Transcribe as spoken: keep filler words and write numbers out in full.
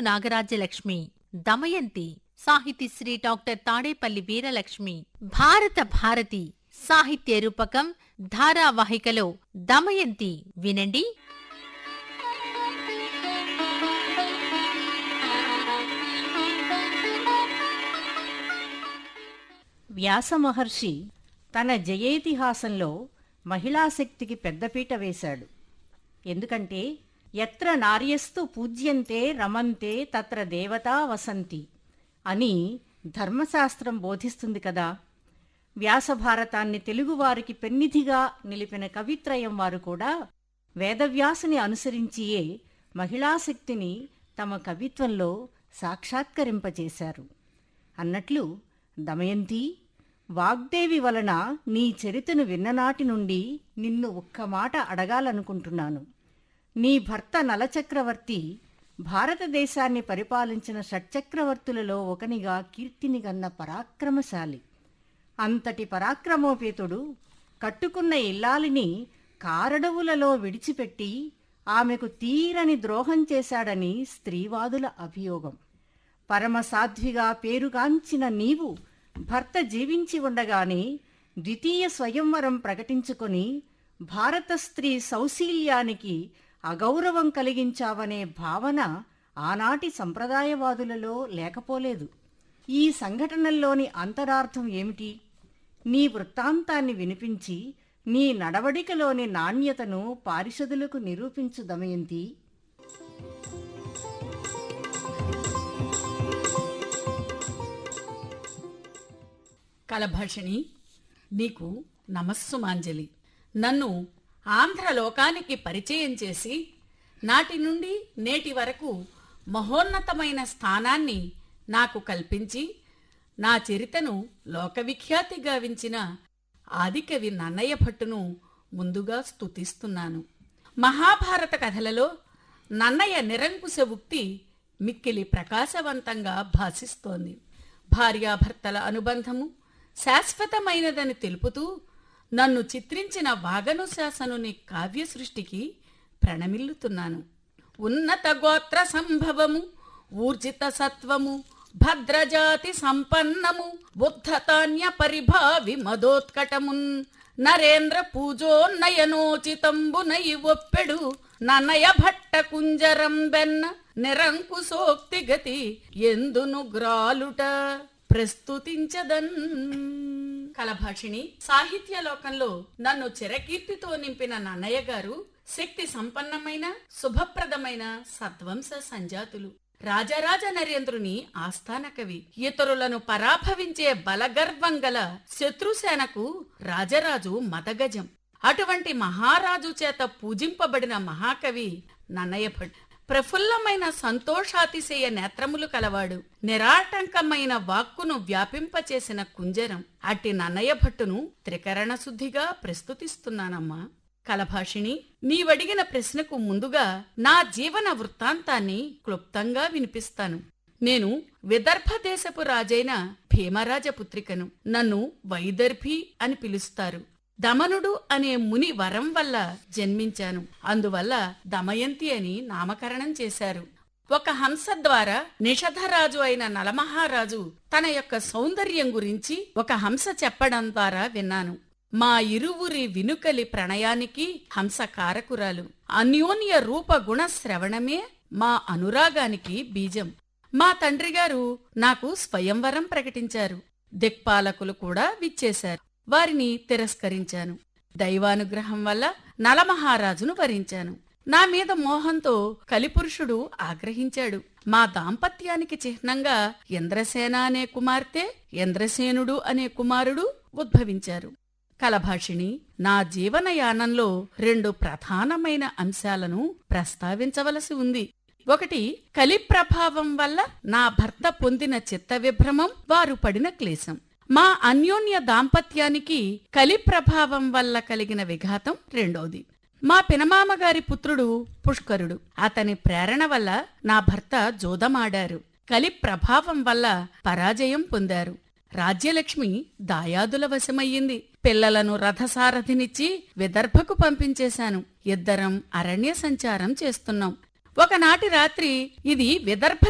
Nagarajyalakshmi, Damayanti సాహితీశ్రీ doctor Tadepalli Veeralakshmi. భారత భారతి సాహిత్య రూపకం ధారావాహికలో దమయంతి వినండి. వ్యాసమహర్షి తన జయేతిహాసంలో మహిళాశక్తికి పెద్దపీట వేశాడు. ఎందుకంటే ఎత్ర నార్యస్తు పూజ్యంతే రమంతే తత్ర దేవతా వసంతి అని ధర్మశాస్త్రం బోధిస్తుంది కదా. వ్యాసభారతాన్ని తెలుగువారికి పెన్నిధిగా నిలిపిన కవిత్రయం వారు కూడా వేదవ్యాసుని అనుసరించియే మహిళాశక్తిని తమ కవిత్వంలో సాక్షాత్కరింపచేశారు. అన్నట్లు దమయంతి, వాగ్దేవి వలన నీ చరితను విన్ననాటి నుండి నిన్ను ఒక్క మాట అడగాలనుకుంటున్నాను. నీ భర్త నలచక్రవర్తి భారతదేశాన్ని పరిపాలించిన షట్చక్రవర్తులలో ఒకనిగా కీర్తినిగన్న పరాక్రమశాలి. అంతటి పరాక్రమోపేతుడు కట్టుకున్న ఇల్లాలిని కారడవులలో విడిచిపెట్టి ఆమెకు తీరని ద్రోహం చేశాడని స్త్రీవాదుల అభియోగం. పరమసాధ్విగా పేరుగాంచిన నీవు భర్త జీవించి ఉండగానే ద్వితీయ స్వయంవరం ప్రకటించుకొని భారత స్త్రీ సౌశీల్యానికి అగౌరవం కలిగించావనే భావన ఆనాటి సంప్రదాయవాదులలో లేకపోలేదు. ఈ సంఘటనల్లోని అంతరార్థం ఏమిటి? నీ వృత్తాంతాన్ని వినిపించి నీ నడవడికలోని నాణ్యతను పారిషదులకు నిరూపించు దమయంతి. కలభాషిణి, నీకు నమస్సుమాంజలి. నన్ను ఆంధ్రలోకానికి పరిచయం చేసి నాటి నుండి నేటి వరకు మహోన్నతమైన స్థానాన్ని నాకు కల్పించి నా చరితను లోకవిఖ్యాతి గావించిన ఆదికవి నన్నయ్య భట్టును ముందుగా స్తుతిస్తున్నాను. మహాభారత కథలలో నన్నయ్య నిరంకుశ ఉక్తి మిక్కిలి ప్రకాశవంతంగా భాసిస్తోంది. భార్యాభర్తల అనుబంధము శాశ్వతమైనదని తెలుపుతూ నన్ను చిత్రించిన వాగనుశాసనుని కావ్య సృష్టికి ప్రణమిల్లుతున్నాను. ఉన్నత గోత్ర సంభవము, ఊర్జిత సత్వము, భద్రజాతి సంపన్నము, బుద్ధతాన్య పరిభావి మదోత్కటమున్ నరేంద్ర పూజోన్నయనోచితంబునై ఒప్పెడు నన్నయ భట్ట కుంజరం బెన్న నిరంకుశోక్తి గతి ఎందును గ్రాలుట ప్రస్తుతించదన్. కలభాషిణి, సాహిత్య లోకంలో నన్ను చిరకీర్తితో నింపిన నన్నయ్య గారు శక్తి సంపన్నమైన శుభప్రదమైన సద్వంశ సంజాతులు. రాజరాజ నరేంద్రుని ఆస్థాన కవి. ఇతరులను పరాభవించే బలగర్వం గల శత్రుసేనకు రాజరాజు మదగజం. అటువంటి మహారాజు చేత పూజింపబడిన మహాకవి నన్నయ్య భట్. ప్రఫుల్లమైన సంతోషాతిశయ నేత్రములు కలవాడు. నిరాటంకమైన వాక్కును వ్యాపింపచేసిన కుంజరం. అట్టి నన్నయ్య భట్టును త్రికరణ శుద్ధిగా ప్రస్తుతిస్తున్నానమ్మా. కలభాషిణి, నీవడిగిన ప్రశ్నకు ముందుగా నా జీవన వృత్తాంతాన్ని క్లుప్తంగా వినిపిస్తాను. నేను విదర్భ దేశపు రాజైన భీమరాజ పుత్రికను. నన్ను వైదర్భి అని పిలుస్తారు. దమనుడు అనే ముని వరం వల్ల జన్మించాను. అందువల్ల దమయంతి అని నామకరణం చేశారు. ఒక హంస ద్వారా నిషధరాజు అయిన నలమహారాజు తన యొక్క సౌందర్యం గురించి ఒక హంస చెప్పడం ద్వారా విన్నాను. మా ఇరువురి వినుకలి ప్రణయానికి హంస కారకురాలు. అన్యోన్య రూప గుణ శ్రవణమే మా అనురాగానికి బీజం. మా తండ్రిగారు నాకు స్వయంవరం ప్రకటించారు. దిక్పాలకులు కూడా విచ్చేశారు. వారిని తిరస్కరించాను. దైవానుగ్రహం వల్ల నలమహారాజును వరించాను. నా మీద మోహంతో కలిపురుషుడు ఆగ్రహించాడు. మా దాంపత్యానికి చిహ్నంగా ఇంద్రసేన అనే కుమార్తె, ఇంద్రసేనుడు అనే కుమారుడు ఉద్భవించారు. కలభాషిణి, నా జీవనయానంలో రెండు ప్రధానమైన అంశాలను ప్రస్తావించవలసి ఉంది. ఒకటి, కలి ప్రభావం వల్ల నా భర్త పొందిన చిత్త విభ్రమం, వారు పడిన క్లేశం. మా అన్యోన్య దాంపత్యానికి కలి ప్రభావం వల్ల కలిగిన విఘాతం రెండోది. మా పినమామగారి పుత్రుడు పుష్కరుడు. అతని ప్రేరణ వల్ల నా భర్త జోదమాడారు. కలి ప్రభావం వల్ల పరాజయం పొందారు. రాజ్యలక్ష్మి దాయాదుల వశమయ్యింది. పిల్లలను రథసారథినిచ్చి విదర్భకు పంపించేశాను. ఇద్దరం అరణ్య సంచారం చేస్తున్నాం. ఒకనాటి రాత్రి ఇది విదర్భ